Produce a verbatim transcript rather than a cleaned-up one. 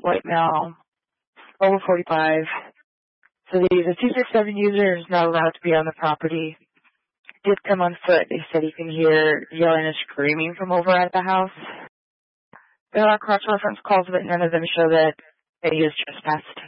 white male, over forty-five. So the, the two six seven user is not allowed to be on the property. Did come on foot. They said he can hear yelling and screaming from over at the house. There are cross-reference calls, but none of them show that, that he is trespassed.